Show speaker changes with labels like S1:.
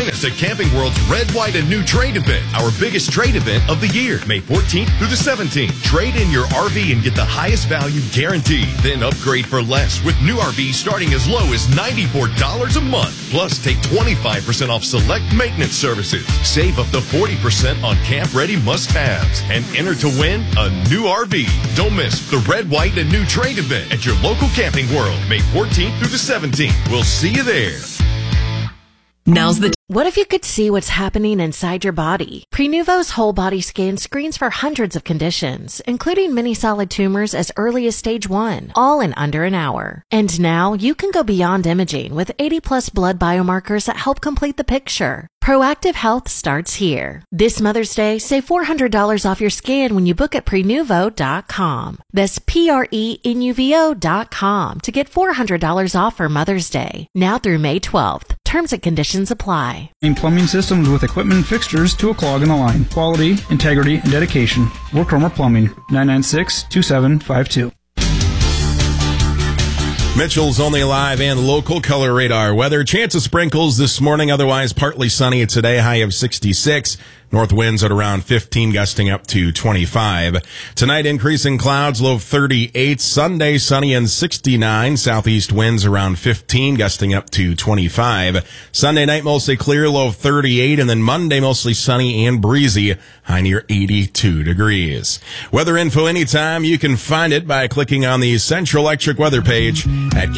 S1: miss the Camping World's Red, White, and New Trade event, our biggest trade event of the year, May 14th through the 17th. Trade in your RV and get the highest value guaranteed. Then upgrade for less with new RVs starting as low as $94 a month. Plus, take 25% off select maintenance services. Save up to 40% on camp-ready must-haves. And enter to win a new RV. Don't miss the Red, White, and New Trade event at your local Camping World, May 14th through the 17th. We'll see you there.
S2: What if you could see what's happening inside your body? Prenuvo's whole body scan screens for hundreds of conditions, including many solid tumors as early as stage 1, all in under an hour. And now you can go beyond imaging with 80+ blood biomarkers that help complete the picture. Proactive health starts here. This Mother's Day, save $400 off your scan when you book at Prenuvo.com. That's Prenuvo.com to get $400 off for Mother's Day, now through May 12th. Terms and conditions apply.
S3: In plumbing systems with equipment and fixtures to a clog in the line. Quality, integrity, and dedication. Workromer Plumbing, 996-2752.
S4: Mitchell's Only Alive and local color radar weather. Chance of sprinkles this morning, otherwise partly sunny today, high of 66. North winds at around 15, gusting up to 25. Tonight, increasing clouds, low of 38. Sunday, sunny and 69. Southeast winds around 15, gusting up to 25. Sunday night, mostly clear, low of 38. And then Monday, mostly sunny and breezy, high near 82 degrees. Weather info anytime. You can find it by clicking on the Central Electric weather page at